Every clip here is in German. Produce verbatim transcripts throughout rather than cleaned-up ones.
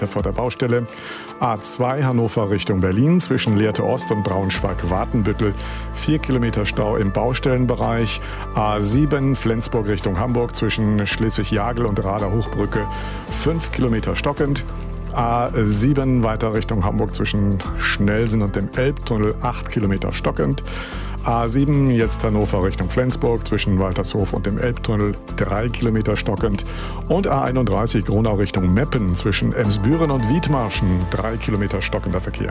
Kilometer vor der Baustelle. A zwei Hannover Richtung Berlin zwischen Lehrte Ost und Braunschweig-Watenbüttel. vier Kilometer Stau im Baustellenbereich. A sieben Flensburg Richtung Hamburg zwischen Schleswig-Jagel und Rader-Hochbrücke. fünf Kilometer stockend. A sieben weiter Richtung Hamburg zwischen Schnellsen und dem Elbtunnel. acht Kilometer stockend. A sieben jetzt Hannover Richtung Flensburg zwischen Waltershof und dem Elbtunnel. drei Kilometer stockend. Und A einunddreißig Gronau Richtung Meppen zwischen Emsbüren und Wiedmarschen. drei Kilometer stockender Verkehr.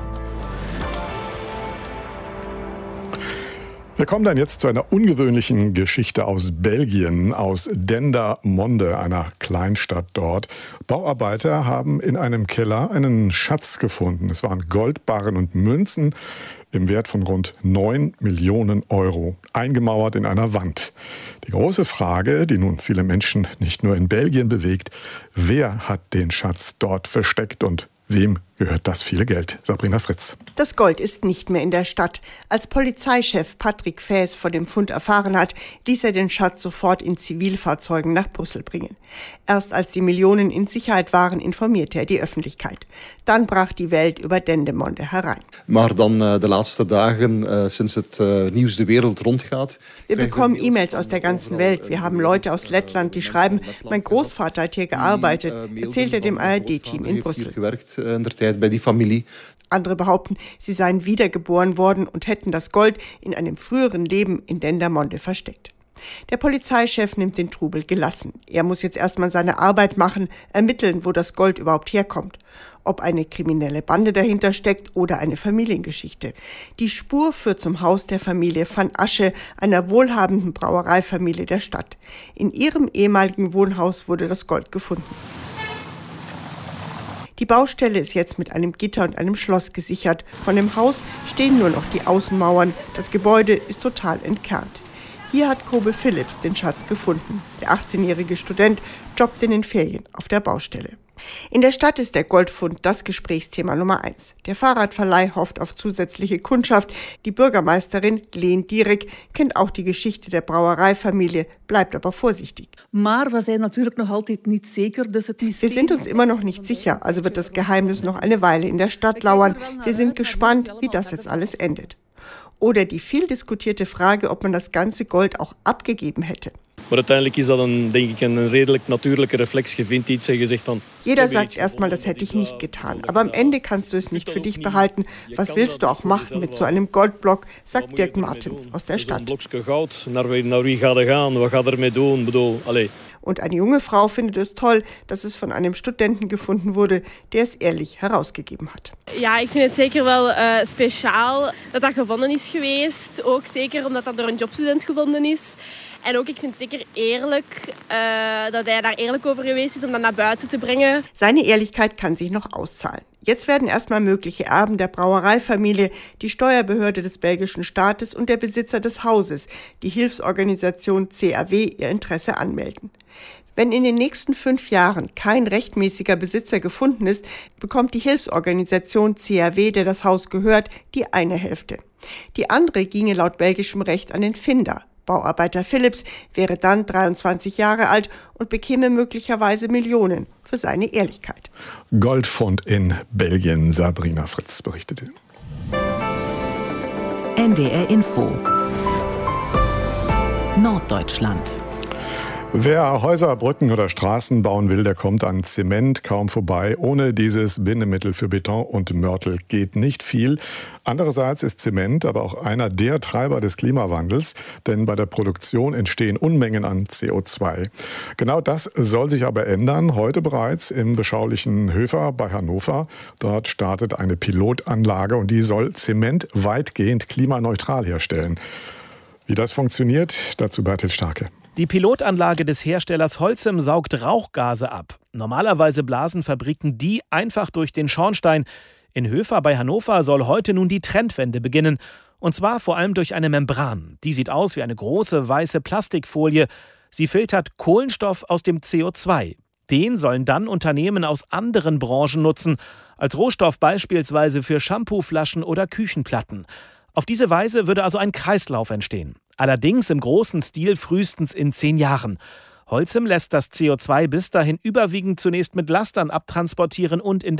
Wir kommen dann jetzt zu einer ungewöhnlichen Geschichte aus Belgien, aus Dendermonde, einer Kleinstadt dort. Bauarbeiter haben in einem Keller einen Schatz gefunden. Es waren Goldbarren und Münzen im Wert von rund neun Millionen Euro, eingemauert in einer Wand. Die große Frage, die nun viele Menschen nicht nur in Belgien bewegt: Wer hat den Schatz dort versteckt und wem gehört das viele Geld? Sabrina Fritz. Das Gold ist nicht mehr in der Stadt. Als Polizeichef Patrick Faes von dem Fund erfahren hat, ließ er den Schatz sofort in Zivilfahrzeugen nach Brüssel bringen. Erst als die Millionen in Sicherheit waren, informierte er die Öffentlichkeit. Dann brach die Welt über Dendermonde herein. Maar dan uh, de laatste dagen, uh, sinds het uh, nieuws de wereld rondgaat. Wir bekommen E-Mails aus der ganzen Welt. Wir haben Leute aus Lettland, die schreiben, mein Großvater hat hier gearbeitet, erzählt er dem A R D-Team in Brüssel. Bei die Familie. Andere behaupten, sie seien wiedergeboren worden und hätten das Gold in einem früheren Leben in Dendermonde versteckt. Der Polizeichef nimmt den Trubel gelassen. Er muss jetzt erstmal seine Arbeit machen, ermitteln, wo das Gold überhaupt herkommt. Ob eine kriminelle Bande dahinter steckt oder eine Familiengeschichte. Die Spur führt zum Haus der Familie van Asche, einer wohlhabenden Brauereifamilie der Stadt. In ihrem ehemaligen Wohnhaus wurde das Gold gefunden. Die Baustelle ist jetzt mit einem Gitter und einem Schloss gesichert. Von dem Haus stehen nur noch die Außenmauern. Das Gebäude ist total entkernt. Hier hat Kobe Philips den Schatz gefunden. Der achtzehnjährige Student jobbt in den Ferien auf der Baustelle. In der Stadt ist der Goldfund das Gesprächsthema Nummer eins. Der Fahrradverleih hofft auf zusätzliche Kundschaft. Die Bürgermeisterin Leen Dierik kennt auch die Geschichte der Brauereifamilie, bleibt aber vorsichtig. Maar we zijn natuurlijk nog altijd niet zeker, dus het Wir mysterie... sind uns immer noch nicht sicher, also wird das Geheimnis noch eine Weile in der Stadt lauern. Wir sind gespannt, wie das jetzt alles endet. Oder die viel diskutierte Frage, ob man das ganze Gold auch abgegeben hätte. Maar uiteindelijk is dat een, denk ik, een redelijk natuurlijke reflex. Je vindt iets en je zegt van... Jeder sagt erstmal, das hätte ich nicht getan. Aber am Ende kannst du es nicht für dich behalten. Was willst du auch machen mit so einem Goldblock, sagt Dirk Martens aus der Stadt. Een blokje goud, naar wie, naar wie gaat er gaan? Wat gaat er mee doen? Bedoel, allez. Und eine junge Frau findet es toll, dass es von einem Studenten gefunden wurde, der es ehrlich herausgegeben hat. Ja, ik vind het zeker wel uh, speciaal dat dat gevonden is geweest. Ook zeker omdat dat door een jobstudent gevonden is. En ook, ik vind het zeker eerlijk uh, dat hij daar eerlijk over geweest is om dat naar buiten te brengen. Seine Ehrlichkeit kann sich noch auszahlen. Jetzt werden erstmal mögliche Erben der Brauereifamilie, die Steuerbehörde des belgischen Staates und der Besitzer des Hauses, die Hilfsorganisation C R W, ihr Interesse anmelden. Wenn in den nächsten fünf Jahren kein rechtmäßiger Besitzer gefunden ist, bekommt die Hilfsorganisation C R W, der das Haus gehört, die eine Hälfte. Die andere ginge laut belgischem Recht an den Finder. Bauarbeiter Philips wäre dann dreiundzwanzig Jahre alt und bekäme möglicherweise Millionen für seine Ehrlichkeit. Goldfund in Belgien, Sabrina Fritz berichtete. N D R Info Norddeutschland. Wer Häuser, Brücken oder Straßen bauen will, der kommt an Zement kaum vorbei. Ohne dieses Bindemittel für Beton und Mörtel geht nicht viel. Andererseits ist Zement aber auch einer der Treiber des Klimawandels, denn bei der Produktion entstehen Unmengen an C O zwei. Genau das soll sich aber ändern. Heute bereits im beschaulichen Höfer bei Hannover. Dort startet eine Pilotanlage und die soll Zement weitgehend klimaneutral herstellen. Wie das funktioniert, dazu Bertil Starke. Die Pilotanlage des Herstellers Holcim saugt Rauchgase ab. Normalerweise blasen Fabriken die einfach durch den Schornstein. In Höfer bei Hannover soll heute nun die Trendwende beginnen. Und zwar vor allem durch eine Membran. Die sieht aus wie eine große weiße Plastikfolie. Sie filtert Kohlenstoff aus dem C O zwei. Den sollen dann Unternehmen aus anderen Branchen nutzen. Als Rohstoff beispielsweise für Shampooflaschen oder Küchenplatten. Auf diese Weise würde also ein Kreislauf entstehen. Allerdings im großen Stil frühestens in zehn Jahren. Holcim lässt das C O zwei bis dahin überwiegend zunächst mit Lastern abtransportieren und in der